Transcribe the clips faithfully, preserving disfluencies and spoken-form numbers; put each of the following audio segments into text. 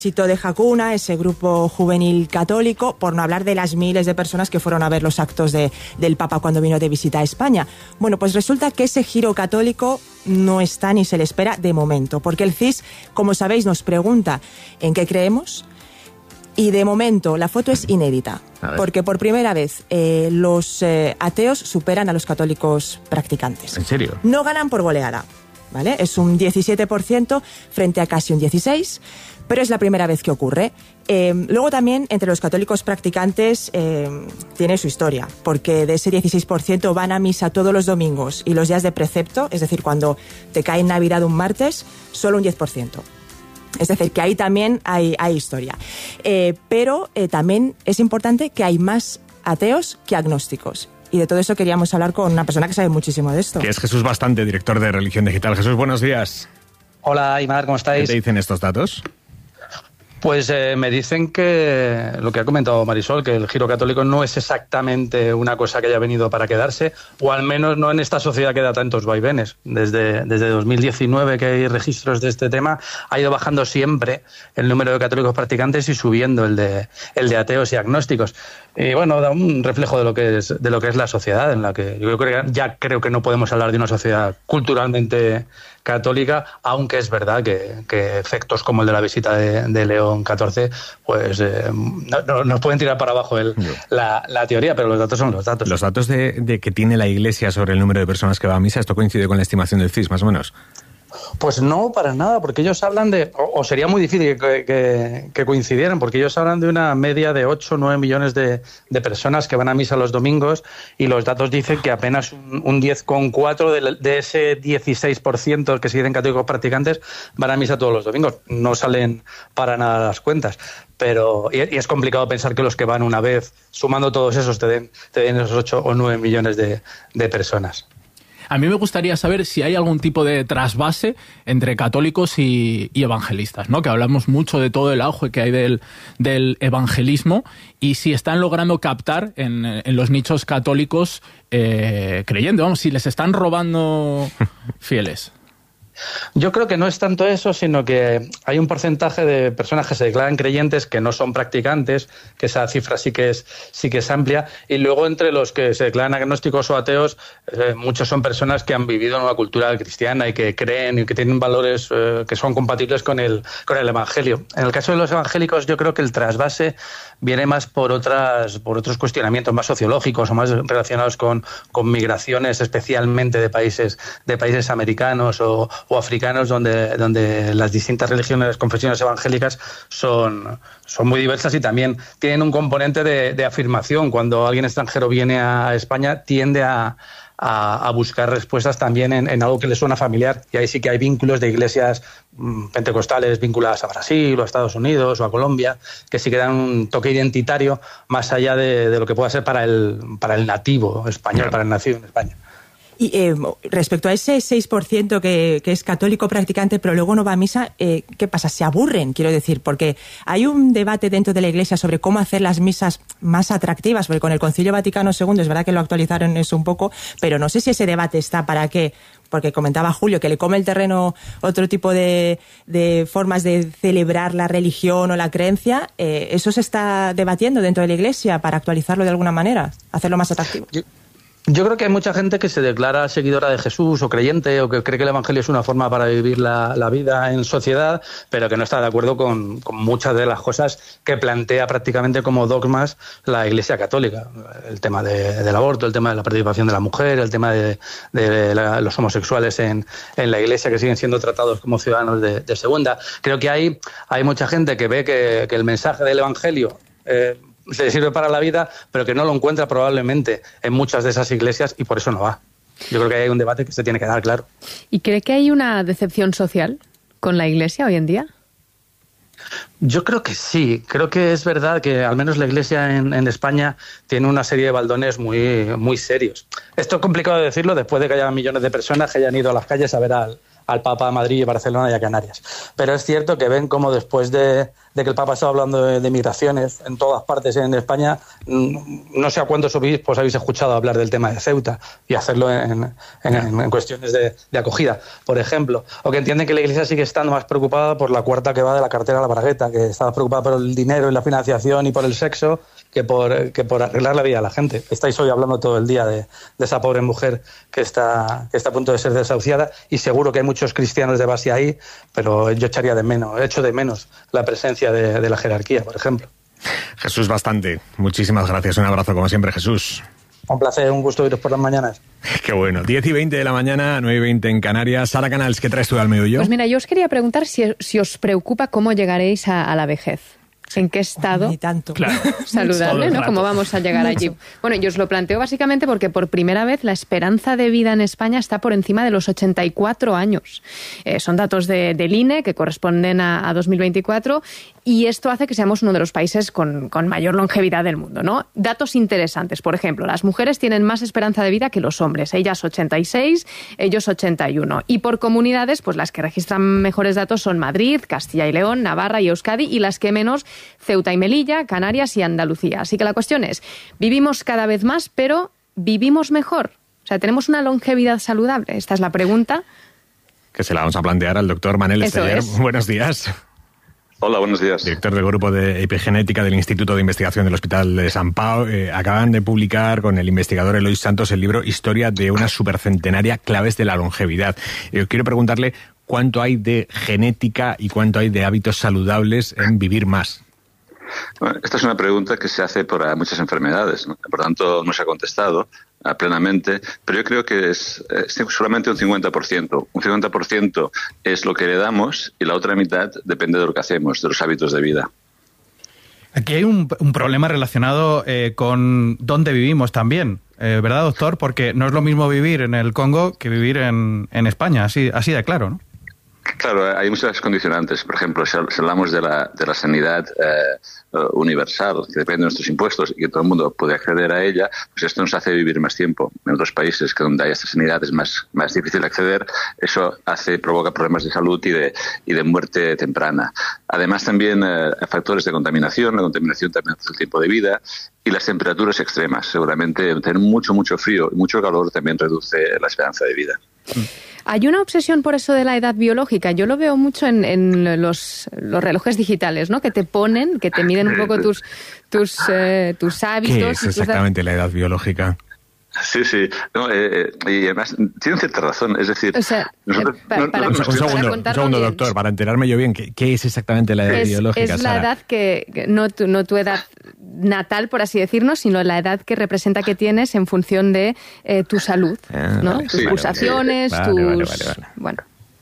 de Jacuna, ese grupo juvenil católico, por no hablar de las miles de personas que fueron a ver los actos de, del Papa cuando vino de visita a España. Bueno, pues resulta que ese giro católico no está ni se le espera de momento, porque el C I S, como sabéis, nos pregunta en qué creemos, y de momento la foto es inédita, porque por primera vez eh, los eh, ateos superan a los católicos practicantes. ¿En serio? No ganan por goleada, ¿vale? Es un diecisiete por ciento frente a casi un dieciséis por ciento. Pero es la primera vez que ocurre. Eh, luego también, entre los católicos practicantes, eh, tiene su historia, porque de ese dieciséis por ciento van a misa todos los domingos y los días de precepto, es decir, cuando te cae en Navidad un martes, solo un diez por ciento. Es decir, que ahí también hay, hay historia. Eh, pero eh, también es importante que hay más ateos que agnósticos. Y de todo eso queríamos hablar con una persona que sabe muchísimo de esto. Que es Jesús Bastante, director de Religión Digital. Jesús, buenos días. Hola, Aimar, ¿cómo estáis? ¿Qué te dicen estos datos? Pues eh, me dicen que lo que ha comentado Marisol, que el giro católico no es exactamente una cosa que haya venido para quedarse, o al menos no en esta sociedad que da tantos vaivenes. Desde, desde dos mil diecinueve que hay registros de este tema, ha ido bajando siempre el número de católicos practicantes y subiendo el de, el de ateos y agnósticos. Y bueno, da un reflejo de lo que es, de lo que es la sociedad, en la que yo creo que ya creo que no podemos hablar de una sociedad culturalmente católica, aunque es verdad que, que efectos como el de la visita de, de León catorce, pues eh, no, no, nos pueden tirar para abajo el, la, la teoría, pero los datos son los datos. Los datos de, de que tiene la Iglesia sobre el número de personas que va a misa, ¿esto coincide con la estimación del C I S, más o menos? Pues no, para nada, porque ellos hablan de, o, o sería muy difícil que, que, que coincidieran, porque ellos hablan de una media de ocho o nueve millones de, de personas que van a misa los domingos, y los datos dicen que apenas un, un diez coma cuatro de, de ese dieciséis por ciento que se dicen católicos practicantes van a misa todos los domingos. No salen para nada las cuentas. Pero y, y es complicado pensar que los que van una vez, sumando todos esos, te den, te den esos ocho o nueve millones de, de personas. A mí me gustaría saber si hay algún tipo de trasvase entre católicos y, y evangelistas, ¿no? Que hablamos mucho de todo el auge que hay del, del evangelismo, y si están logrando captar en, en los nichos católicos eh, creyentes, vamos, si les están robando fieles. Yo creo que no es tanto eso, sino que hay un porcentaje de personas que se declaran creyentes que no son practicantes, que esa cifra sí que es sí que es amplia, y luego entre los que se declaran agnósticos o ateos, eh, muchos son personas que han vivido en una cultura cristiana y que creen y que tienen valores eh, que son compatibles con el con el evangelio. En el caso de los evangélicos, yo creo que el trasvase viene más por otras por otros cuestionamientos más sociológicos o más relacionados con, con migraciones, especialmente de países de países americanos o o africanos, donde, donde las distintas religiones, las confesiones evangélicas son, son muy diversas y también tienen un componente de, de afirmación. Cuando alguien extranjero viene a España, tiende a, a, a buscar respuestas también en, en algo que le suena familiar, y ahí sí que hay vínculos de iglesias mmm, pentecostales vinculadas a Brasil o a Estados Unidos o a Colombia, que sí que dan un toque identitario más allá de, de lo que pueda ser para el, para el nativo español, para el nacido en España. Y eh, respecto a ese seis por ciento que, que es católico practicante pero luego no va a misa, eh, ¿qué pasa? ¿Se aburren? Quiero decir, porque hay un debate dentro de la Iglesia sobre cómo hacer las misas más atractivas, porque con el Concilio Vaticano segundo es verdad que lo actualizaron eso un poco, pero no sé si ese debate está para qué, porque comentaba Julio que le come el terreno otro tipo de, de formas de celebrar la religión o la creencia. Eh, ¿eso se está debatiendo dentro de la Iglesia para actualizarlo de alguna manera, hacerlo más atractivo? Yo... Yo creo que hay mucha gente que se declara seguidora de Jesús o creyente, o que cree que el Evangelio es una forma para vivir la, la vida en sociedad, pero que no está de acuerdo con, con muchas de las cosas que plantea prácticamente como dogmas la Iglesia Católica. El tema de, del aborto, el tema de la participación de la mujer, el tema de, de la, los homosexuales en, en la Iglesia, que siguen siendo tratados como ciudadanos de, de segunda. Creo que hay, hay mucha gente que ve que, que el mensaje del Evangelio Eh, se le sirve para la vida, pero que no lo encuentra probablemente en muchas de esas iglesias, y por eso no va. Yo creo que hay un debate que se tiene que dar, claro. ¿Y cree que hay una decepción social con la Iglesia hoy en día? Yo creo que sí. Creo que es verdad que al menos la Iglesia en, en España tiene una serie de baldones muy, muy serios. Esto es complicado de decirlo después de que haya millones de personas que hayan ido a las calles a ver al, al Papa a Madrid y Barcelona y a Canarias. Pero es cierto que ven como después de, de que el Papa estaba hablando de, de migraciones en todas partes en España. No sé a cuántos obispos habéis escuchado hablar del tema de Ceuta y hacerlo en, en, en, en cuestiones de, de acogida, por ejemplo. O que entienden que la Iglesia sigue estando más preocupada por la cuarta que va de la cartera a la bragueta, que está más preocupada por el dinero y la financiación y por el sexo que por, que por arreglar la vida de la gente. Estáis hoy hablando todo el día de, de esa pobre mujer que está, que está a punto de ser desahuciada, y seguro que hay muchos cristianos de base ahí, pero yo echaría de menos, echo de menos la presencia de, de la jerarquía, por ejemplo. Jesús Bastante, muchísimas gracias. Un abrazo como siempre, Jesús. Un placer, un gusto iros por las mañanas. Qué bueno. diez y veinte de la mañana, nueve y veinte en Canarias. Sara Canals, ¿qué traes tú al meollo? Pues mira, yo os quería preguntar si, si os preocupa cómo llegaréis a, a la vejez. ¿En qué estado Ni tanto. Claro. saludable, ¿no? ¿Cómo vamos a llegar allí? Bueno, yo os lo planteo básicamente porque por primera vez la esperanza de vida en España está por encima de los ochenta y cuatro años. Eh, son datos de, del I N E que corresponden a, a dos mil veinticuatro, y esto hace que seamos uno de los países con, con mayor longevidad del mundo, ¿no? Datos interesantes. Por ejemplo, las mujeres tienen más esperanza de vida que los hombres. Ellas ochenta y seis, ellos ochenta y uno. Y por comunidades, pues las que registran mejores datos son Madrid, Castilla y León, Navarra y Euskadi, y las que menos, Ceuta y Melilla, Canarias y Andalucía. Así que la cuestión es, vivimos cada vez más, pero ¿vivimos mejor? O sea, ¿tenemos una longevidad saludable? Esta es la pregunta. Que se la vamos a plantear al doctor Manel Eso Esteller. es. Buenos días. Hola, buenos días. Director del Grupo de Epigenética del Instituto de Investigación del Hospital de San Pau. Eh, acaban de publicar con el investigador Eloy Santos el libro Historia de una supercentenaria, claves de la longevidad. Eh, quiero preguntarle cuánto hay de genética y cuánto hay de hábitos saludables en vivir más. Bueno, esta es una pregunta que se hace por muchas enfermedades, ¿no? Por tanto, no se ha contestado uh, plenamente, pero yo creo que es, es solamente un cincuenta por ciento. Un cincuenta por ciento es lo que heredamos y la otra mitad depende de lo que hacemos, de los hábitos de vida. Aquí hay un, un problema relacionado eh, con dónde vivimos también, eh, ¿verdad, doctor? Porque no es lo mismo vivir en el Congo que vivir en, en España, así, así de claro, ¿no? Claro, hay muchas condicionantes. Por ejemplo, si hablamos de la, de la sanidad eh, universal, que depende de nuestros impuestos y que todo el mundo puede acceder a ella, pues esto nos hace vivir más tiempo. En otros países que donde hay esta sanidad es más, más difícil acceder, eso hace, provoca problemas de salud y de, y de muerte temprana. Además, también eh, factores de contaminación. La contaminación también hace el tiempo de vida. Y las temperaturas extremas. Seguramente tener mucho, mucho frío y mucho calor también reduce la esperanza de vida. Hay una obsesión por eso de la edad biológica. Yo lo veo mucho en, en los, los relojes digitales, ¿no? Que te ponen, que te miden un poco tus, tus, eh, tus hábitos. ¿Qué es exactamente la edad biológica? Sí, sí. No, eh, y además tienen cierta razón. Es decir, o sea, nosotros, para, para, un, un segundo, un segundo bien. doctor, para enterarme yo bien, ¿qué, qué es exactamente la edad es, biológica, es la Sara? edad que, no tu, no tu edad natal, por así decirlo, sino la edad que representa que tienes en función de eh, tu salud, Ah, ¿no? vale, Tus sí, pulsaciones, vale, tus... vale, vale, vale. Bueno.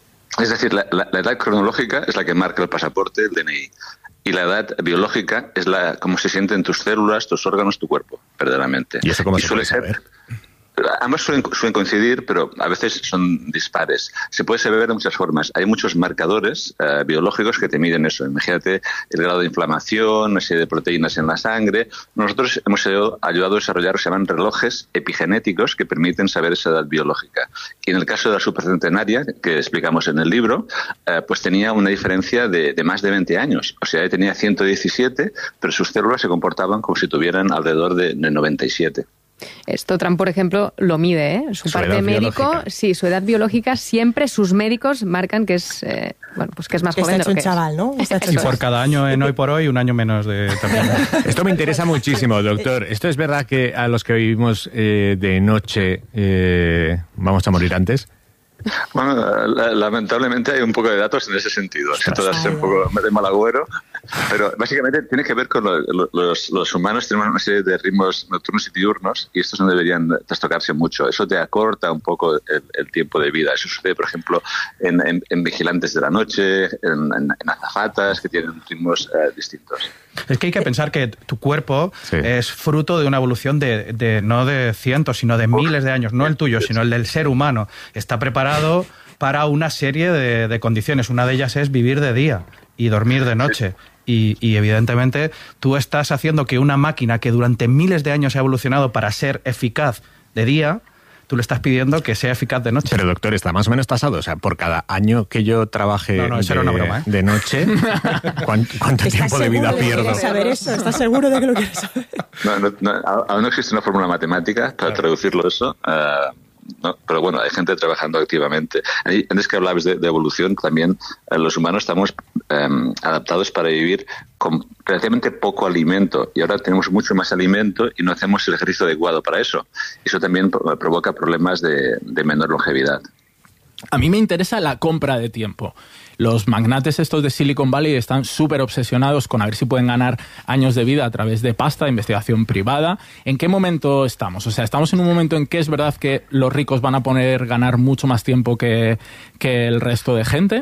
Es decir, la, la, la edad cronológica es la que marca el pasaporte, el D N I. Y la edad biológica es la cómo se sienten tus células, tus órganos, tu cuerpo, verdaderamente. ¿Y eso cómo y se suele puede ser, saber? Ambas suelen, suelen coincidir, pero a veces son dispares. Se puede saber de muchas formas. Hay muchos marcadores uh, biológicos que te miden eso. Imagínate el grado de inflamación, una serie de proteínas en la sangre. Nosotros hemos ayudado a desarrollar lo que se llaman relojes epigenéticos que permiten saber esa edad biológica. Y en el caso de la supercentenaria, que explicamos en el libro, uh, pues tenía una diferencia de, de más de veinte años. O sea, tenía ciento diecisiete, pero sus células se comportaban como si tuvieran alrededor de noventa y siete. Esto Trump, por ejemplo, lo mide, ¿eh? Su, Su parte edad médico, biológica. sí, su edad biológica, siempre sus médicos marcan que es, eh, bueno, pues que es más Que joven está de hecho lo un que chaval, es. ¿no? Está hecho Y un por cada año en Hoy por Hoy, un año menos de también. Esto me interesa muchísimo, doctor. ¿Esto es verdad que a los que vivimos eh, de noche eh, vamos a morir antes? Bueno, la, lamentablemente hay un poco de datos en ese sentido. Siento darse un poco de mal agüero, pero básicamente tiene que ver con lo, lo, los, los humanos tenemos una serie de ritmos nocturnos y diurnos y estos no deberían trastocarse mucho. Eso te acorta un poco el, el tiempo de vida. Eso sucede, por ejemplo, en, en, en vigilantes de la noche, en, en, en azafatas que tienen ritmos eh, distintos. Es que hay que pensar que tu cuerpo Sí. es fruto de una evolución de, de no de cientos, sino de miles de años. No el tuyo, sino el del ser humano. Está preparado para una serie de, de condiciones. Una de ellas es vivir de día y dormir de noche. Y, y evidentemente tú estás haciendo que una máquina que durante miles de años ha evolucionado para ser eficaz de día tú le estás pidiendo que sea eficaz de noche. Pero doctor, está más o menos tasado, o sea, por cada año que yo trabaje no, no, eso de, era una broma, ¿eh? de noche, ¿cuánto, cuánto tiempo de vida de pierdo? ¿Quieres saber eso? ¿Estás seguro de que lo quieres saber? No, no, no, aún no existe una fórmula matemática para claro. traducirlo eso. Uh, No, pero bueno, hay gente trabajando activamente. Antes que hablabas de, de evolución, también eh, los humanos estamos eh, adaptados para vivir con relativamente poco alimento y ahora tenemos mucho más alimento y no hacemos el ejercicio adecuado para eso. Eso también provoca problemas de, de menor longevidad. A mí me interesa la compra de tiempo. Los magnates estos de Silicon Valley están súper obsesionados con a ver si pueden ganar años de vida a través de pasta, de investigación privada. ¿En qué momento estamos? O sea, ¿estamos en un momento en que es verdad que los ricos van a poder ganar mucho más tiempo que, que el resto de gente?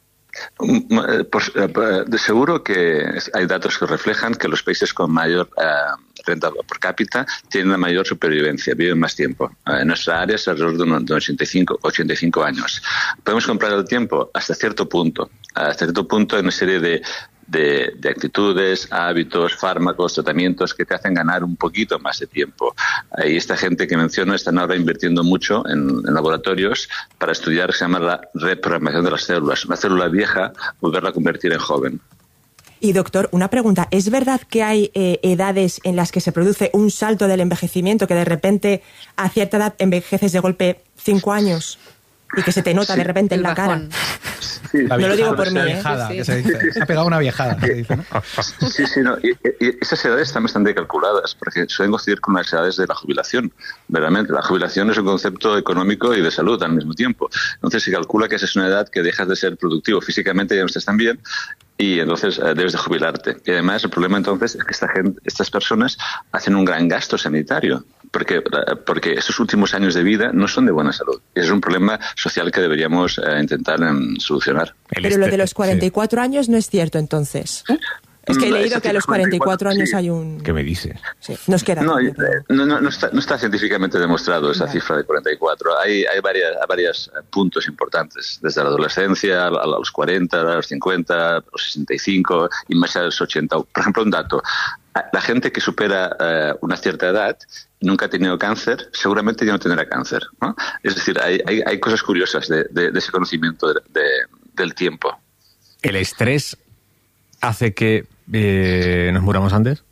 Pues, de seguro que hay datos que reflejan que los países con mayor uh, renta por cápita tienen una mayor supervivencia, viven más tiempo. Uh, en nuestra área es alrededor de unos ochenta y cinco, ochenta y cinco años. Podemos comprar el tiempo hasta cierto punto. Hasta cierto punto hay una serie de De, de actitudes, hábitos, fármacos, tratamientos que te hacen ganar un poquito más de tiempo. Y esta gente que menciono están ahora invirtiendo mucho en, en laboratorios para estudiar lo que se llama la reprogramación de las células. Una célula vieja, volverla a convertir en joven. Y doctor, una pregunta. ¿Es verdad que hay eh, edades en las que se produce un salto del envejecimiento, que de repente a cierta edad envejeces de golpe cinco años y que se te nota sí. de repente en la cara? Sí, no lo digo por mí, ¿eh? Viejada, sí, sí. que se dice. Se ha pegado una viejada, se dice, ¿no? Sí, sí, no. Y, y esas edades están bastante calculadas, porque suelen coincidir con las edades de la jubilación. Verdaderamente, la jubilación es un concepto económico y de salud al mismo tiempo. Entonces se calcula que esa es una edad que dejas de ser productivo físicamente, ya no estás tan bien, y entonces eh, debes de jubilarte. Y además el problema entonces es que esta gente, estas personas hacen un gran gasto sanitario, porque, porque estos últimos años de vida no son de buena salud. Es un problema social que deberíamos eh, intentar eh, solucionar. Pero lo de los cuarenta y cuatro sí. años no es cierto entonces. ¿Eh? Es que he leído que a los cuarenta y cuatro años sí. hay un... ¿Qué me dices? Sí, nos queda. No, no, no, no, está, no está científicamente demostrado esa vale. cifra de cuarenta y cuatro. Hay, hay varias, varios puntos importantes, desde la adolescencia a los cuarenta, a los cincuenta, a los sesenta y cinco y más a los ochenta. Por ejemplo, un dato. La gente que supera uh, una cierta edad y nunca ha tenido cáncer, seguramente ya no tendrá cáncer, ¿no? Es decir, hay, hay, hay cosas curiosas de, de, de ese conocimiento de, de, del tiempo. ¿El estrés hace que eh, nos muramos antes?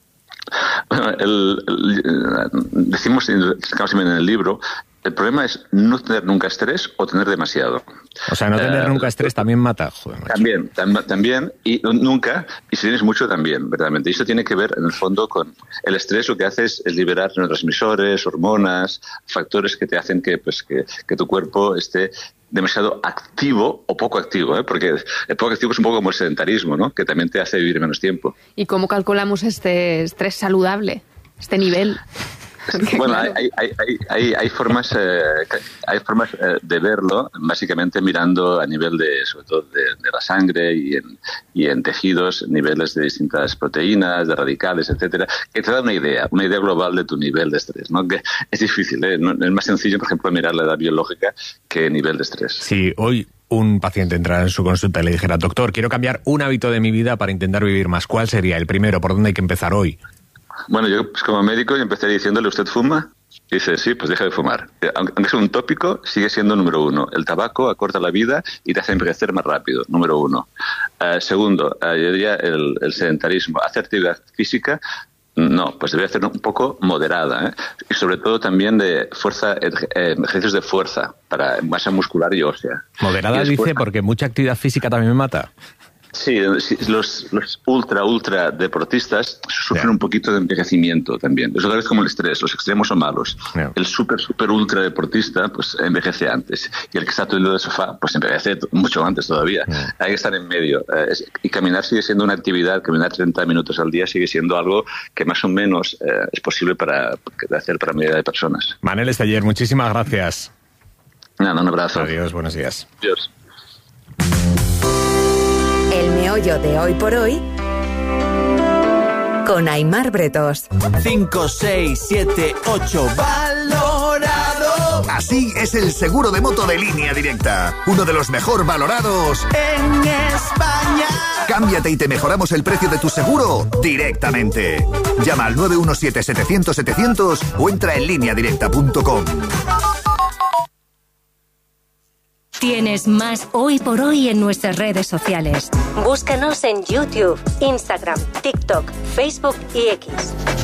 Bueno, el, el, decimos, sacamos en el libro, el problema es no tener nunca estrés o tener demasiado. O sea, no tener uh, nunca estrés también mata. Joder, macho. También, tam, también, y nunca, y si tienes mucho también, verdaderamente. Y esto tiene que ver, en el fondo, con el estrés. Lo que hace es, es liberar neurotransmisores, hormonas, factores que te hacen que, pues, que, que tu cuerpo esté demasiado activo o poco activo, ¿eh? Porque el poco activo es un poco como el sedentarismo, ¿no? Que también te hace vivir menos tiempo. ¿Y cómo calculamos este estrés saludable, este nivel? Porque, bueno, claro. hay, hay, hay, hay, hay formas, eh, hay formas eh, de verlo, básicamente mirando a nivel de, sobre todo, de, de la sangre y en, y en tejidos, niveles de distintas proteínas, de radicales, etcétera, que te da una idea, una idea global de tu nivel de estrés, ¿no? Que es difícil, ¿eh? No, es más sencillo, por ejemplo, mirar la edad biológica que nivel de estrés. Sí, hoy un paciente entrara en su consulta y le dijera, doctor, quiero cambiar un hábito de mi vida para intentar vivir más. ¿Cuál sería el primero? ¿Por dónde hay que empezar hoy? Bueno, yo pues, como médico empezaría diciéndole, ¿usted fuma? Y dice, sí, pues deja de fumar. Aunque sea un tópico, sigue siendo número uno. El tabaco acorta la vida y te hace envejecer más rápido, número uno. Uh, segundo, uh, yo diría el, el sedentarismo. Hacer actividad física, no, pues debería ser un poco moderada, ¿eh? Y sobre todo también de fuerza, eh, ejercicios de fuerza para masa muscular y ósea. Moderada, y después, dice, porque mucha actividad física también me mata. Sí, los, los ultra, ultra deportistas sufren yeah. un poquito de envejecimiento también. Es otra vez como el estrés, los extremos son malos. Yeah. El super, super ultra deportista pues envejece antes. Y el que está todo el día en el sofá pues envejece mucho antes todavía. Yeah. Hay que estar en medio. Eh, es, y caminar sigue siendo una actividad, caminar treinta minutos al día sigue siendo algo que más o menos eh, es posible para, para hacer para la mayoría de personas. Manel Esteller, muchísimas gracias. Nada, un abrazo. Adiós, buenos días. Adiós. El meollo de hoy por hoy con Aimar Bretos. cinco, seis, siete, ocho valorado. Así es el seguro de moto de Línea Directa, uno de los mejor valorados en España. Cámbiate y te mejoramos el precio de tu seguro directamente. Llama al nueve uno siete, setecientos, setecientos o entra en línea directa punto com. Tienes más Hoy por Hoy en nuestras redes sociales. Búscanos en YouTube, Instagram, TikTok, Facebook y X.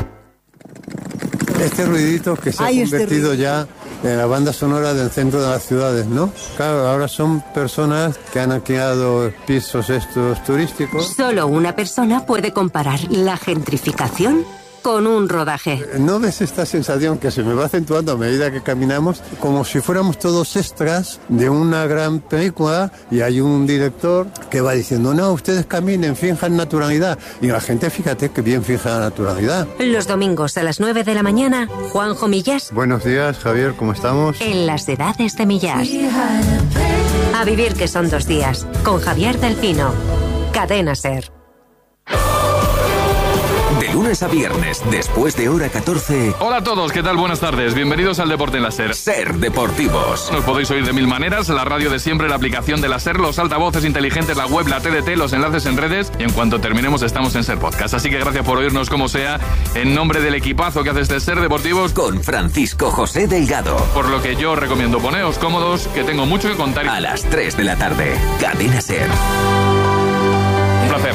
Este ruidito que se Ay, ha convertido este ya en la banda sonora del centro de las ciudades, ¿no? Claro, ahora son personas que han alquilado pisos estos turísticos. Solo una persona puede comparar la gentrificación con un rodaje. ¿No ves esta sensación que se me va acentuando a medida que caminamos? Como si fuéramos todos extras de una gran película y hay un director que va diciendo, no, ustedes caminen, finjan naturalidad. Y la gente, fíjate que bien fija la naturalidad. Los domingos a las nueve de la mañana, Juanjo Millás. Buenos días, Javier, ¿cómo estamos? En las edades de Millás. A vivir que son dos días, con Javier del Pino. Cadena SER. De lunes a viernes, después de hora catorce. Hola a todos, ¿qué tal? Buenas tardes. Bienvenidos al Deporte en la SER. SER Deportivos. Nos podéis oír de mil maneras, la radio de siempre, la aplicación de la SER, los altavoces inteligentes, la web, la T D T, los enlaces en redes y en cuanto terminemos estamos en SER Podcast. Así que gracias por oírnos como sea, en nombre del equipazo que hace este SER Deportivos con Francisco José Delgado. Por lo que yo recomiendo poneos cómodos, que tengo mucho que contar. A las tres de la tarde, Cadena SER. Un placer.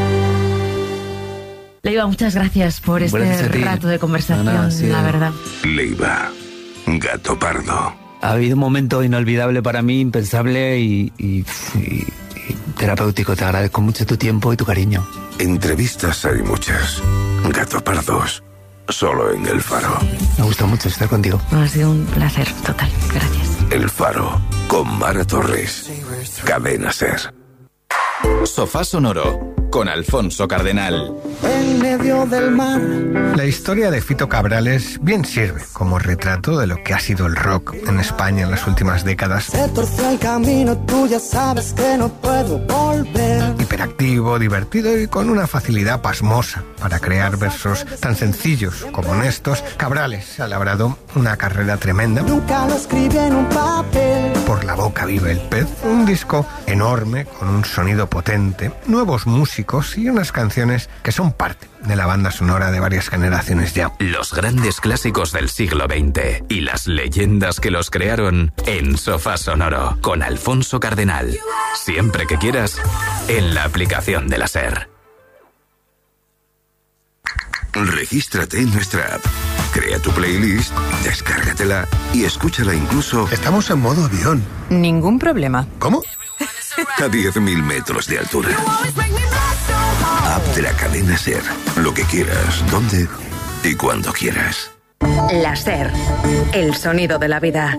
Leiva, muchas gracias por este gracias rato de conversación, no, no, sí, la verdad. Leiva, gato pardo. Ha habido un momento inolvidable para mí, impensable y, y, y, y terapéutico. Te agradezco mucho tu tiempo y tu cariño. Entrevistas hay muchas. Gato pardos, solo en El Faro. Me gusta mucho estar contigo. Ha sido un placer total, gracias. El Faro, con Mara Torres. Cadena SER. Sofá Sonoro, con Alfonso Cardenal. En medio del mar. La historia de Fito Cabrales bien sirve como retrato de lo que ha sido el rock en España en las últimas décadas. Se torció el camino, tú ya sabes que no puedo volver. Hiperactivo, divertido y con una facilidad pasmosa para crear versos tan sencillos como honestos, Cabrales ha labrado una carrera tremenda. Nunca lo escribí en un papel. Por la boca vive el pez, un disco enorme con un sonido potente, nuevos músicos y unas canciones que son parte de la banda sonora de varias generaciones ya. Los grandes clásicos del siglo veinte y las leyendas que los crearon en Sofá Sonoro con Alfonso Cardenal. Siempre que quieras, en la aplicación de la SER. Regístrate en nuestra app. Crea tu playlist, descárgatela y escúchala incluso... Estamos en modo avión. Ningún problema. ¿Cómo? A diez mil metros de altura. App de la cadena SER. Lo que quieras, donde y cuando quieras. La SER. El sonido de la vida.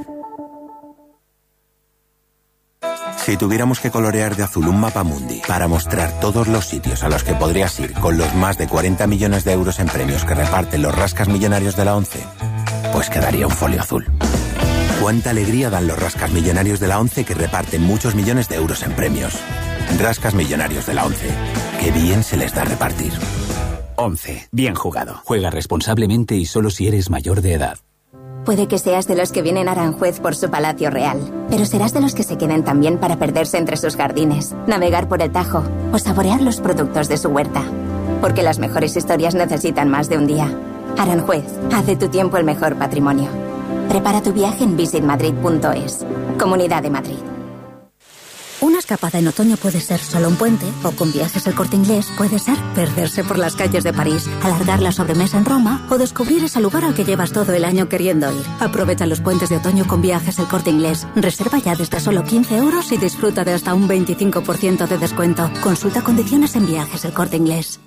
Si tuviéramos que colorear de azul un mapamundi para mostrar todos los sitios a los que podrías ir con los más de cuarenta millones de euros en premios que reparten los rascas millonarios de la ONCE, pues quedaría un folio azul. Cuánta alegría dan los rascas millonarios de la ONCE que reparten muchos millones de euros en premios. Rascas millonarios de la ONCE. Qué bien se les da repartir. ONCE. Bien jugado. Juega responsablemente y solo si eres mayor de edad. Puede que seas de los que vienen a Aranjuez por su palacio real, pero serás de los que se queden también para perderse entre sus jardines, navegar por el Tajo o saborear los productos de su huerta. Porque las mejores historias necesitan más de un día. Aranjuez, haz de tu tiempo el mejor patrimonio. Prepara tu viaje en visit madrid punto es. Comunidad de Madrid. Una escapada en otoño puede ser solo un puente, o con Viajes El Corte Inglés puede ser perderse por las calles de París, alargar la sobremesa en Roma o descubrir ese lugar al que llevas todo el año queriendo ir. Aprovecha los puentes de otoño con Viajes El Corte Inglés. Reserva ya desde solo quince euros y disfruta de hasta un veinticinco por ciento de descuento. Consulta condiciones en Viajes El Corte Inglés.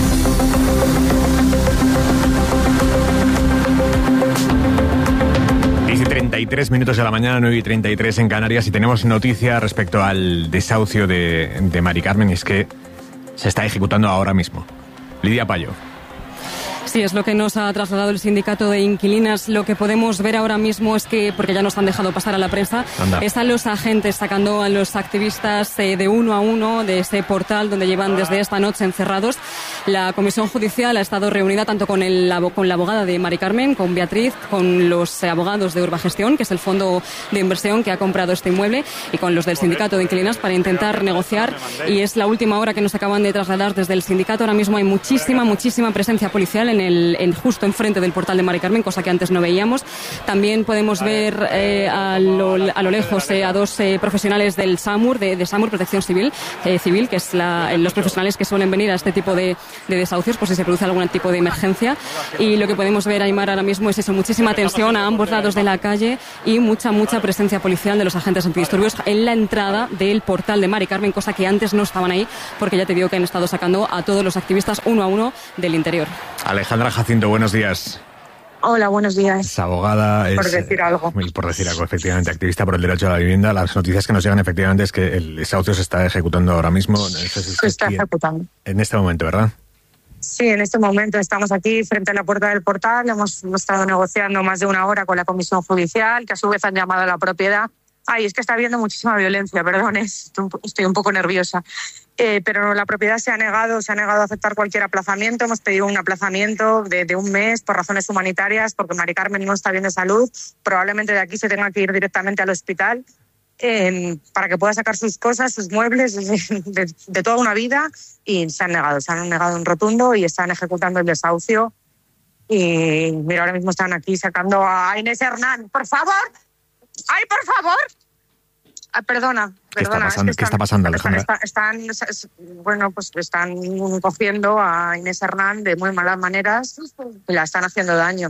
treinta y tres minutos de la mañana, nueve y treinta y tres en Canarias, y tenemos noticia respecto al desahucio de, de Mari Carmen, y es que se está ejecutando ahora mismo. Lidia Payo. Sí, es lo que nos ha trasladado el sindicato de inquilinas. Lo que podemos ver ahora mismo es que, porque ya nos han dejado pasar a la prensa, Anda. están los agentes sacando a los activistas eh, de uno a uno de ese portal donde llevan desde esta noche encerrados. La Comisión Judicial ha estado reunida tanto con, el, con la abogada de Mari Carmen, con Beatriz, con los abogados de Urbagestión, que es el fondo de inversión que ha comprado este inmueble, y con los del sindicato de inquilinas para intentar negociar. Y es la última hora que nos acaban de trasladar desde el sindicato. Ahora mismo hay muchísima, muchísima presencia policial en el, en, justo enfrente del portal de Mari Carmen, cosa que antes no veíamos. También podemos ver eh, a, lo, a lo lejos eh, a dos eh, profesionales del SAMUR, de, de SAMUR Protección Civil, eh, civil que es la, los profesionales que suelen venir a este tipo de, de desahucios, pues si se produce algún tipo de emergencia. Y lo que podemos ver, Aymar, ahora mismo es eso, muchísima tensión a ambos lados de la calle y mucha, mucha presencia policial de los agentes antidisturbios en la entrada del portal de Mari Carmen, cosa que antes no estaban ahí, porque ya te digo que han estado sacando a todos los activistas uno a uno del interior. Alejandra Jacinto, buenos días. Hola, buenos días. Es abogada. Por es, decir algo. Por decir algo, efectivamente, activista por el derecho a la vivienda. Las noticias que nos llegan efectivamente es que el desahucio se está ejecutando ahora mismo. No sé si se está ejecutando. En este momento, ¿verdad? Sí, en este momento estamos aquí frente a la puerta del portal. Hemos, hemos estado negociando más de una hora con la Comisión Judicial, que a su vez han llamado a la propiedad. Ay, es que está habiendo muchísima violencia, perdón, estoy un poco nerviosa. Eh, pero la propiedad se ha negado, se ha negado a aceptar cualquier aplazamiento. Hemos pedido un aplazamiento de, de un mes por razones humanitarias, porque Mari Carmen no está bien de salud. Probablemente de aquí se tenga que ir directamente al hospital eh, para que pueda sacar sus cosas, sus muebles, de, de, de toda una vida. Y se han negado, se han negado en rotundo y están ejecutando el desahucio. Y mira, ahora mismo están aquí sacando a Inés Hernán. ¡Por favor! ¡Ay, por favor! Ah, perdona, ¿Qué perdona. está pasando, es que ¿qué está pasando, Alejandra? Están, están, bueno, pues están cogiendo a Inés Hernán de muy malas maneras y la están haciendo daño.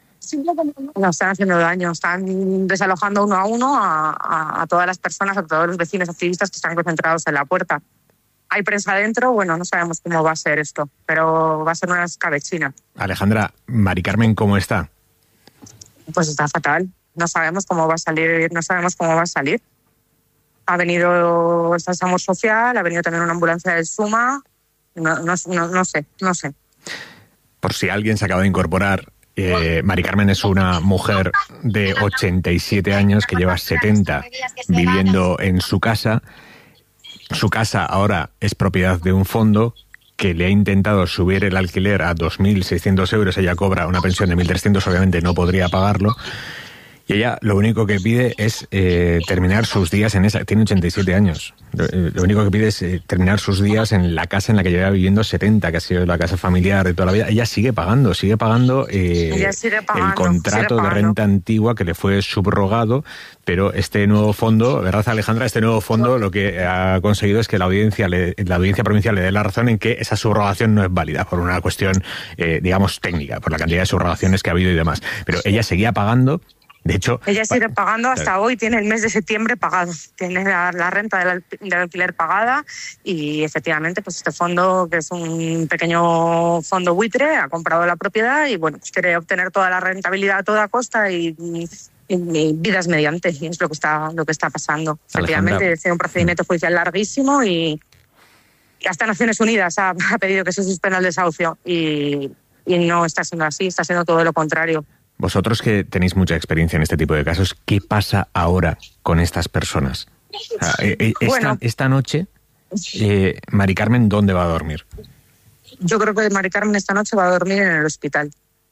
La están haciendo daño. Están desalojando uno a uno a, a, a todas las personas, a todos los vecinos activistas que están concentrados en la puerta. Hay prensa adentro, bueno, no sabemos cómo va a ser esto, pero va a ser una escabechina. Alejandra, Mari Carmen, ¿cómo está? Pues está fatal. No sabemos cómo va a salir, no sabemos cómo va a salir. Ha venido el SAMUR Social, ha venido también una ambulancia del SUMA, no, no, no, no sé, no sé. Por si alguien se acaba de incorporar, eh, Mari Carmen es una mujer de ochenta y siete años que lleva setenta viviendo en su casa. Su casa ahora es propiedad de un fondo que le ha intentado subir el alquiler a dos mil seiscientos euros. Ella cobra una pensión de mil trescientos, obviamente no podría pagarlo. Y ella lo único que pide es eh, terminar sus días en esa... Tiene ochenta y siete años. Lo, lo único que pide es eh, terminar sus días en la casa en la que lleva viviendo setenta, que ha sido la casa familiar de toda la vida. Ella sigue pagando, sigue pagando, eh, ella sigue pagando el contrato sigue pagando. de renta antigua que le fue subrogado, pero este nuevo fondo, ¿verdad, Alejandra? Este nuevo fondo lo que ha conseguido es que la audiencia, le, la audiencia provincial le dé la razón en que esa subrogación no es válida por una cuestión, eh, digamos, técnica, por la cantidad de subrogaciones que ha habido y demás. Pero ella seguía pagando. De hecho, ella sigue pagando hasta claro. Hoy, tiene el mes de septiembre pagado, tiene la, la renta del, del alquiler pagada y efectivamente pues este fondo, que es un pequeño fondo buitre, ha comprado la propiedad y bueno, pues quiere obtener toda la rentabilidad a toda costa y, y, y vidas mediante, y es lo que está, lo que está pasando. Alejandra. Efectivamente, es un procedimiento judicial larguísimo y, y hasta Naciones Unidas ha, ha pedido que se suspenda el desahucio y, y no está siendo así, está siendo todo lo contrario. Vosotros que tenéis mucha experiencia en este tipo de casos, ¿qué pasa ahora con estas personas? O sea, esta, bueno, esta noche, eh, Mari Carmen, ¿dónde va a dormir? Yo creo que Mari Carmen esta noche va a dormir en el hospital.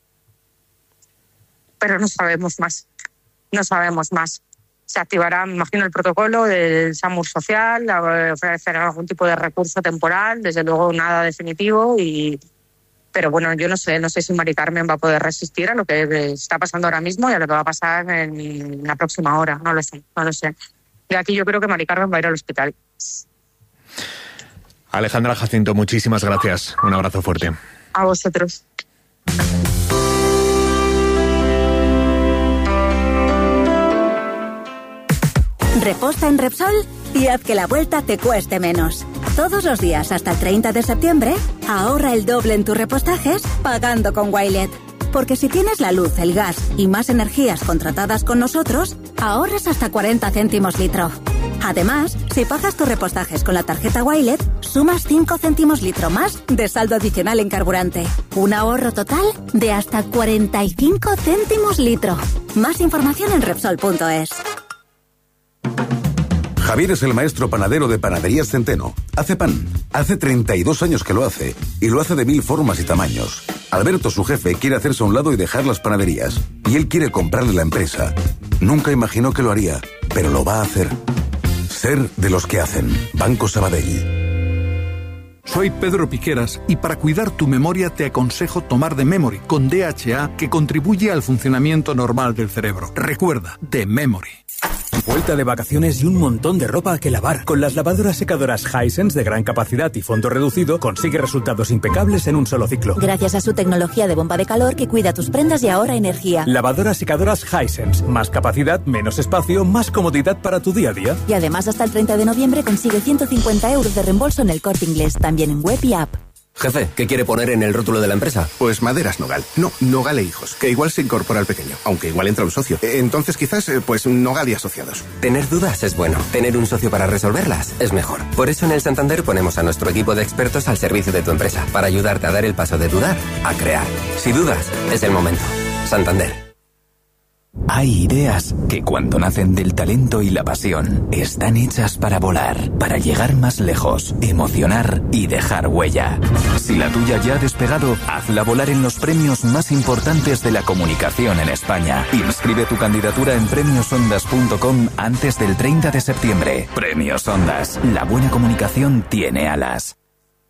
Pero no sabemos más. No sabemos más. Se activará, me imagino, el protocolo del SAMUR Social, ofrecerá algún tipo de recurso temporal, desde luego nada definitivo y... Pero bueno, yo no sé, no sé si Mari Carmen va a poder resistir a lo que está pasando ahora mismo y a lo que va a pasar en la próxima hora. No lo sé, no lo sé. Y aquí yo creo que Mari Carmen va a ir al hospital. Alejandra Jacinto, muchísimas gracias. Un abrazo fuerte. A vosotros. Reposta en Repsol y haz que la vuelta te cueste menos. Todos los días hasta el treinta de septiembre, ahorra el doble en tus repostajes pagando con Wilet. Porque si tienes la luz, el gas y más energías contratadas con nosotros, ahorras hasta cuarenta céntimos litro. Además, si pagas tus repostajes con la tarjeta Wilet, sumas cinco céntimos litro más de saldo adicional en carburante. Un ahorro total de hasta cuarenta y cinco céntimos litro. Más información en Repsol punto es. Javier es el maestro panadero de Panaderías Centeno. Hace pan. Hace treinta y dos años que lo hace. Y lo hace de mil formas y tamaños. Alberto, su jefe, quiere hacerse a un lado y dejar las panaderías. Y él quiere comprarle la empresa. Nunca imaginó que lo haría, pero lo va a hacer. Ser de los que hacen. Banco Sabadell. Soy Pedro Piqueras y para cuidar tu memoria te aconsejo tomar The Memory con D H A, que contribuye al funcionamiento normal del cerebro. Recuerda, The Memory. Vuelta de vacaciones y un montón de ropa que lavar. Con las lavadoras secadoras Hisense de gran capacidad y fondo reducido, consigue resultados impecables en un solo ciclo. Gracias a su tecnología de bomba de calor que cuida tus prendas y ahorra energía. Lavadoras secadoras Hisense. Más capacidad, menos espacio, más comodidad para tu día a día. Y además hasta el treinta de noviembre consigue ciento cincuenta euros de reembolso en el Corte Inglés, también en web y app. Jefe, ¿qué quiere poner en el rótulo de la empresa? Pues Maderas Nogal. No, Nogal e Hijos, que igual se incorpora al pequeño, aunque igual entra un socio. Entonces quizás, pues Nogal y Asociados. Tener dudas es bueno. Tener un socio para resolverlas es mejor. Por eso en el Santander ponemos a nuestro equipo de expertos al servicio de tu empresa, para ayudarte a dar el paso de dudar a crear. Si dudas, es el momento. Santander. Hay ideas que cuando nacen del talento y la pasión están hechas para volar, para llegar más lejos, emocionar y dejar huella. Si la tuya ya ha despegado, hazla volar en los premios más importantes de la comunicación en España. Inscribe tu candidatura en premios ondas punto com antes del treinta de septiembre. Premios Ondas. La buena comunicación tiene alas.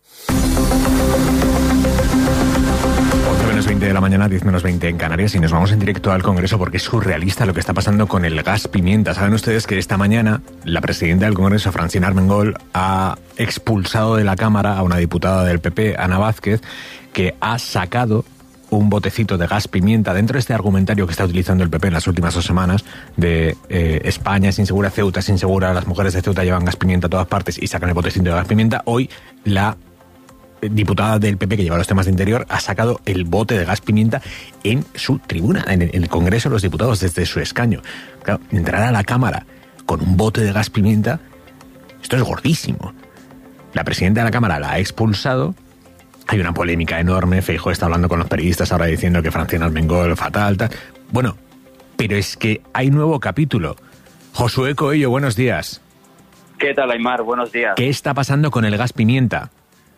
once menos veinte de la mañana, diez menos veinte en Canarias, y nos vamos en directo al Congreso porque es surrealista lo que está pasando con el gas pimienta. Saben ustedes que esta mañana la presidenta del Congreso, Francina Armengol, ha expulsado de la Cámara a una diputada del P P, Ana Vázquez, que ha sacado un botecito de gas pimienta dentro de este argumentario que está utilizando el P P en las últimas dos semanas de eh, España es insegura, Ceuta es insegura, las mujeres de Ceuta llevan gas pimienta a todas partes y sacan el botecito de gas pimienta. Hoy la diputada del P P que lleva los temas de interior ha sacado el bote de gas pimienta en su tribuna, en el Congreso de los Diputados, desde su escaño. Claro, entrar a la Cámara con un bote de gas pimienta, esto es gordísimo. La presidenta de la Cámara la ha expulsado. Hay una polémica enorme. Feijóo está hablando con los periodistas ahora diciendo que Francina Armengol fatal, tal. Bueno, pero es que hay nuevo capítulo. Josué Coello, buenos días. ¿Qué tal, Aymar? Buenos días. ¿Qué está pasando con el gas pimienta?